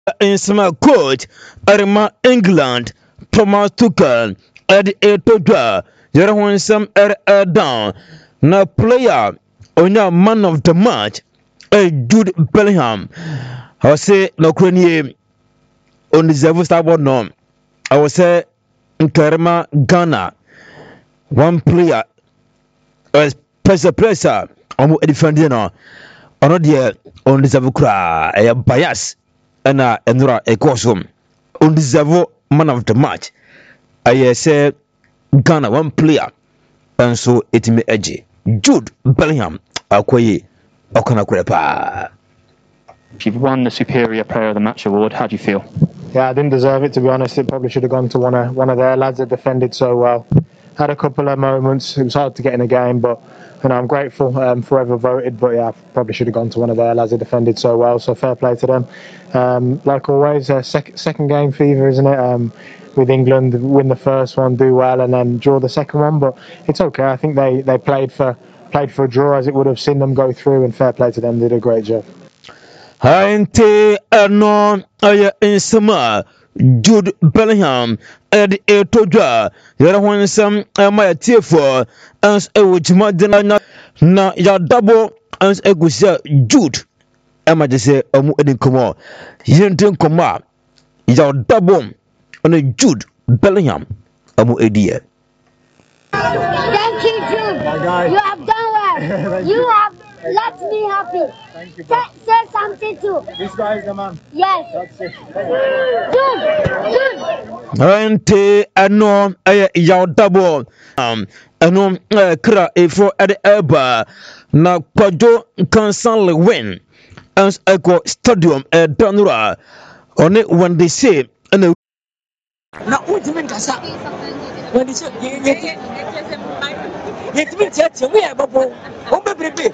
in some coach Arma England Thomas Tuchel Eddie Etoja Jerome Sam down na player onya man of the match Jude Bellingham I say no kwenye on deserve starboard no I will say Nkarema Ghana one player as pressure omo defender no ono de on deserve kra bias na enura ekosom on deserve man of the match I say Ghana one player and so it may edge Jude Bellingham akoye okana kwepa. You've won the Superior Player of the Match award. How do you feel? Yeah, I didn't deserve it, to be honest. It probably should have gone to one of their lads that defended so well. Had a couple of moments. It was hard to get in a game, but I'm grateful for whoever voted. But yeah, probably should have gone to one of their lads that defended so well. So fair play to them. Like always, second game fever, isn't it? With England, win the first one, do well, and then draw the second one. But it's okay. I think they played for a draw, as it would have seen them go through. And fair play to them. They did a great job. Hainte no aya insama Jude Bellingham Eddie Etoja yara honsam ma tiefo ans ewujima dena na ya double ans egusia Jude ma jese omu edin komo yenten koma ya double on Jude Bellingham omu edie. Thank you, Jude. You have done well. You have let me happy. Thank you, Say something too. This guy is the man. Yes. That's it. Jude. Hainte no aya ya double eno kra efo ade eba na kwajo constantly win as echo stadium danura on it when they say and na ultimate kasa when they say yetimi tete we e bobo o bebrebe